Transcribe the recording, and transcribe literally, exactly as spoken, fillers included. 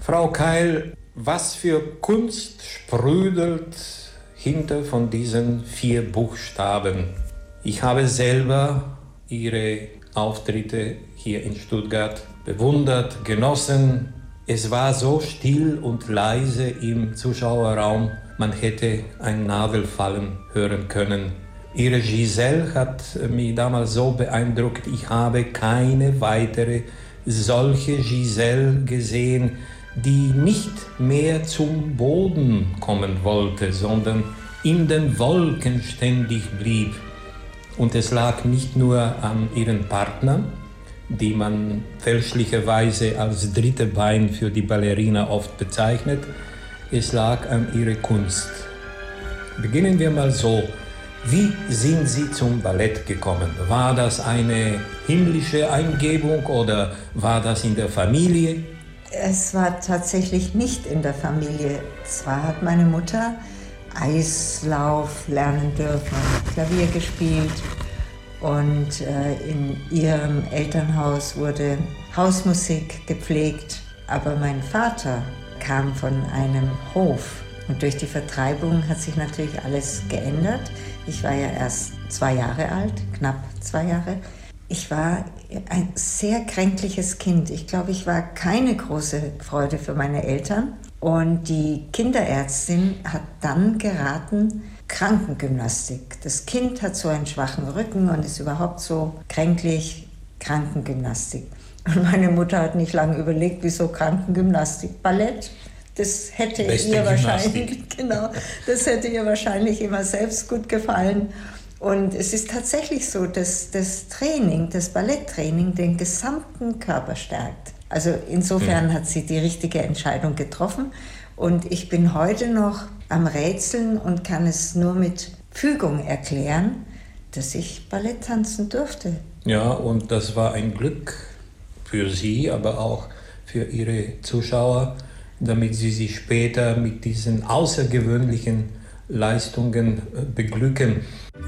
Frau Keil, was für Kunst sprudelt hinter von diesen vier Buchstaben? Ich habe selber Ihre Auftritte hier in Stuttgart bewundert, genossen. Es war so still und leise im Zuschauerraum, man hätte ein Nadelfallen hören können. Ihre Giselle hat mich damals so beeindruckt, ich habe keine weitere solche Giselle gesehen, die nicht mehr zum Boden kommen wollte, sondern in den Wolken ständig blieb. Und es lag nicht nur an ihren Partnern, die man fälschlicherweise als dritte Bein für die Ballerina oft bezeichnet, es lag an ihrer Kunst. Beginnen wir mal so. Wie sind Sie zum Ballett gekommen? War das eine himmlische Eingebung oder war das in der Familie? Es war tatsächlich nicht in der Familie. Zwar hat meine Mutter Eislauf lernen dürfen, Klavier gespielt und äh, in ihrem Elternhaus wurde Hausmusik gepflegt. Aber mein Vater kam von einem Hof und durch die Vertreibung hat sich natürlich alles geändert. Ich war ja erst zwei Jahre alt, knapp zwei Jahre. Ich war ein sehr kränkliches Kind. Ich glaube, ich war keine große Freude für meine Eltern. Und die Kinderärztin hat dann geraten, Krankengymnastik. Das Kind hat so einen schwachen Rücken und ist überhaupt so kränklich, Krankengymnastik. Und meine Mutter hat nicht lange überlegt, wieso Krankengymnastik, Ballett. Das hätte Beste ihr Gymnastik. wahrscheinlich, genau, das hätte ihr wahrscheinlich immer selbst gut gefallen. Und es ist tatsächlich so, dass das Training, das Balletttraining den gesamten Körper stärkt. Also insofern hat sie die richtige Entscheidung getroffen. Und ich bin heute noch am Rätseln und kann es nur mit Fügung erklären, dass ich Ballett tanzen durfte. Ja, und das war ein Glück für Sie, aber auch für Ihre Zuschauer, damit Sie sich später mit diesen außergewöhnlichen Leistungen beglücken.